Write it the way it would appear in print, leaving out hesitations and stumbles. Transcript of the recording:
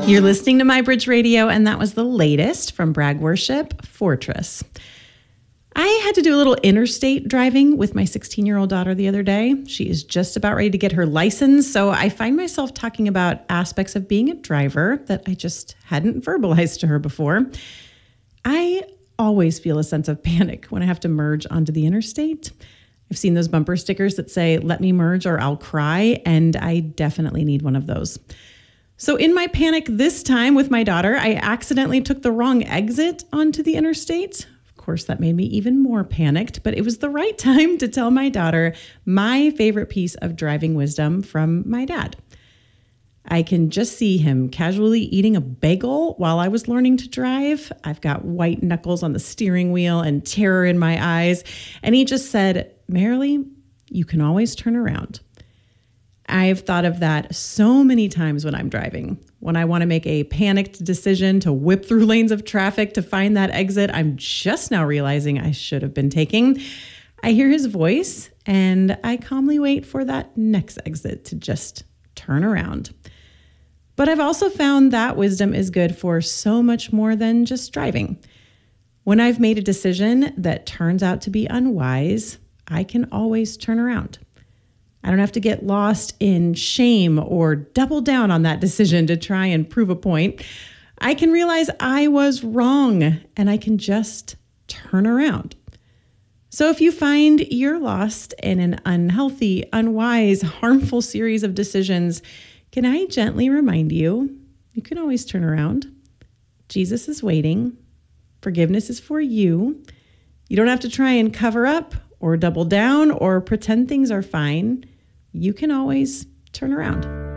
You're listening to My Bridge Radio, and that was the latest from Bragg Worship, Fortress. I had to do a little interstate driving with my 16-year-old daughter the other day. She is just about ready to get her license, so I find myself talking about aspects of being a driver that I just hadn't verbalized to her before. I always feel a sense of panic when I have to merge onto the interstate. I've seen those bumper stickers that say, "Let me merge or I'll cry," and I definitely need one of those. So in my panic this time with my daughter, I accidentally took the wrong exit onto the interstate. Of course, that made me even more panicked, but it was the right time to tell my daughter my favorite piece of driving wisdom from my dad. I can just see him casually eating a bagel while I was learning to drive. I've got white knuckles on the steering wheel and terror in my eyes. And he just said, "Marilee, you can always turn around." I've thought of that so many times when I'm driving. When I want to make a panicked decision to whip through lanes of traffic to find that exit I'm just now realizing I should have been taking, I hear his voice and I calmly wait for that next exit to just turn around. But I've also found that wisdom is good for so much more than just driving. When I've made a decision that turns out to be unwise, I can always turn around. I don't have to get lost in shame or double down on that decision to try and prove a point. I can realize I was wrong and I can just turn around. So if you find you're lost in an unhealthy, unwise, harmful series of decisions, can I gently remind you, you can always turn around. Jesus is waiting. Forgiveness is for you. You don't have to try and cover up or double down or pretend things are fine. You can always turn around.